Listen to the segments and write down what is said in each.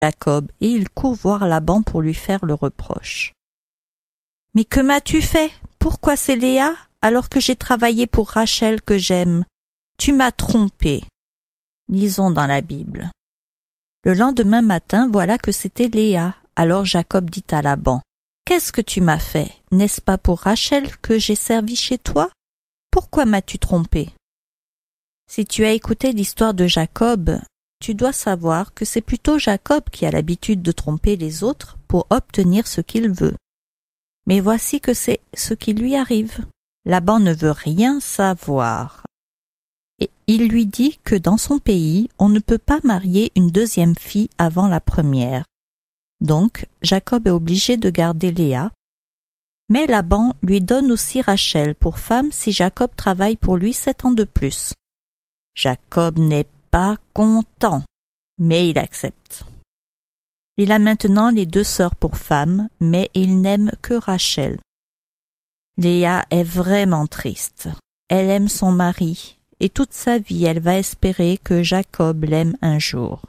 Jacob, et il court voir Laban pour lui faire le reproche. « Mais que m'as-tu fait? Pourquoi c'est Léa, alors que j'ai travaillé pour Rachel que j'aime? Tu m'as trompé. » Lisons dans la Bible. Le lendemain matin, voilà que c'était Léa. Alors Jacob dit à Laban, « Qu'est-ce que tu m'as fait? N'est-ce pas pour Rachel que j'ai servi chez toi? Pourquoi m'as-tu trompé? » Si tu as écouté l'histoire de Jacob, tu dois savoir que c'est plutôt Jacob qui a l'habitude de tromper les autres pour obtenir ce qu'il veut. Mais voici que c'est ce qui lui arrive. Laban ne veut rien savoir. Et il lui dit que dans son pays, on ne peut pas marier une deuxième fille avant la première. Donc, Jacob est obligé de garder Léa. Mais Laban lui donne aussi Rachel pour femme si Jacob travaille pour lui 7 ans de plus. Jacob n'est pas content, mais il accepte. Il a maintenant les 2 sœurs pour femmes, mais il n'aime que Rachel. Léa est vraiment triste. Elle aime son mari, et toute sa vie elle va espérer que Jacob l'aime un jour.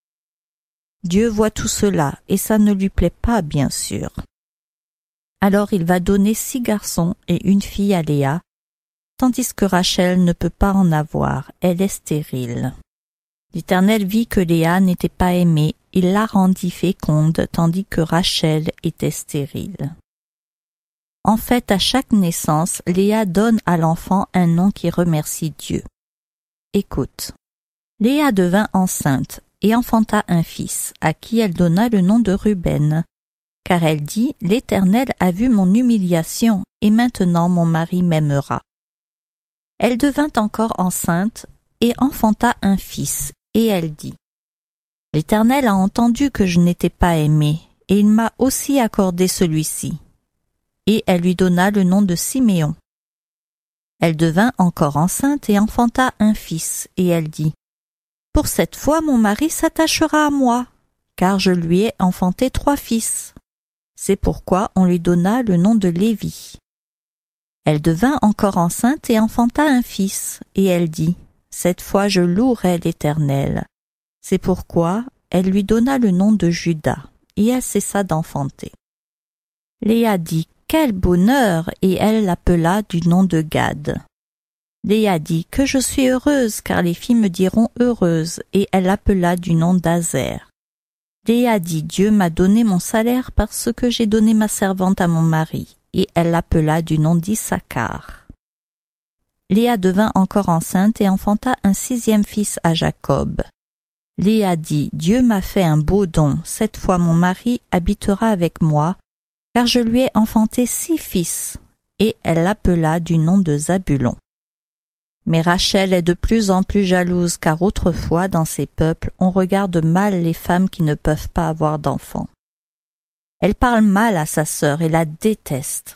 Dieu voit tout cela, et ça ne lui plaît pas, bien sûr. Alors il va donner 6 garçons et une fille à Léa, tandis que Rachel ne peut pas en avoir, elle est stérile. L'Éternel vit que Léa n'était pas aimée, il la rendit féconde, tandis que Rachel était stérile. En fait, à chaque naissance, Léa donne à l'enfant un nom qui remercie Dieu. Écoute. Léa devint enceinte et enfanta un fils, à qui elle donna le nom de Ruben, car elle dit « L'Éternel a vu mon humiliation, et maintenant mon mari m'aimera. » Elle devint encore enceinte et enfanta un fils, et elle dit « L'Éternel a entendu que je n'étais pas aimée, et il m'a aussi accordé celui-ci. » Et elle lui donna le nom de Siméon. Elle devint encore enceinte et enfanta un fils, et elle dit « Pour cette fois mon mari s'attachera à moi, car je lui ai enfanté 3 fils. » C'est pourquoi on lui donna le nom de Lévi. Elle devint encore enceinte et enfanta un fils, et elle dit « Cette fois je louerai l'Éternel. » C'est pourquoi elle lui donna le nom de Juda, et elle cessa d'enfanter. Léa dit « Quel bonheur !» et elle l'appela du nom de Gad. Léa dit « Que je suis heureuse, car les filles me diront heureuse » et elle l'appela du nom d'Azer. Léa dit « Dieu m'a donné mon salaire parce que j'ai donné ma servante à mon mari » et elle l'appela du nom d'Issachar. Léa devint encore enceinte et enfanta un 6e fils à Jacob. Léa dit « Dieu m'a fait un beau don, cette fois mon mari habitera avec moi, car je lui ai enfanté 6 fils, et elle l'appela du nom de Zabulon. Mais Rachel est de plus en plus jalouse, car autrefois, dans ces peuples, on regarde mal les femmes qui ne peuvent pas avoir d'enfants. Elle parle mal à sa sœur et la déteste.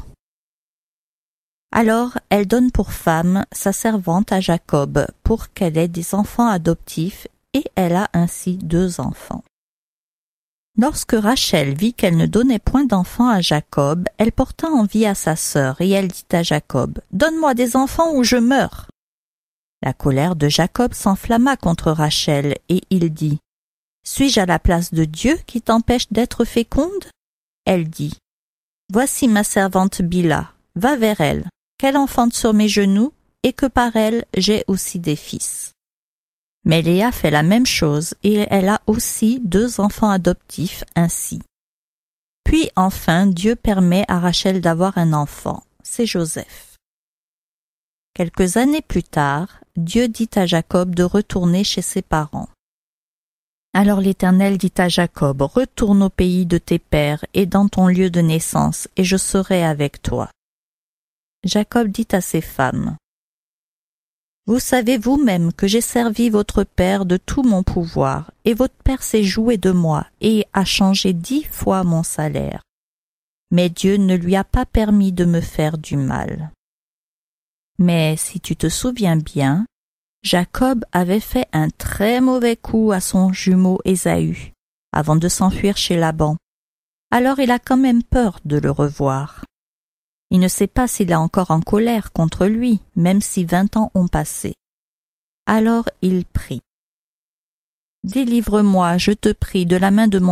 Alors, elle donne pour femme sa servante à Jacob, pour qu'elle ait des enfants adoptifs, et elle a ainsi 2 enfants. Lorsque Rachel vit qu'elle ne donnait point d'enfants à Jacob, elle porta envie à sa sœur, et elle dit à Jacob, « Donne-moi des enfants ou je meurs. » La colère de Jacob s'enflamma contre Rachel, et il dit, « Suis-je à la place de Dieu qui t'empêche d'être féconde ?» Elle dit, « Voici ma servante Bila, va vers elle, qu'elle enfante sur mes genoux, et que par elle j'ai aussi des fils. » Mais Léa fait la même chose, et elle a aussi 2 enfants adoptifs ainsi. Puis enfin Dieu permet à Rachel d'avoir un enfant, c'est Joseph. Quelques années plus tard, Dieu dit à Jacob de retourner chez ses parents. Alors l'Éternel dit à Jacob, « Retourne au pays de tes pères et dans ton lieu de naissance, et je serai avec toi. » Jacob dit à ses femmes, « Vous savez vous-même que j'ai servi votre père de tout mon pouvoir, et votre père s'est joué de moi et a changé 10 fois mon salaire. Mais Dieu ne lui a pas permis de me faire du mal. Mais si tu te souviens bien, Jacob avait fait un très mauvais coup à son jumeau Ésaü, avant de s'enfuir chez Laban. Alors il a quand même peur de le revoir. Il ne sait pas s'il est encore en colère contre lui, même si 20 ans ont passé. Alors il prie. Délivre-moi, je te prie, de la main de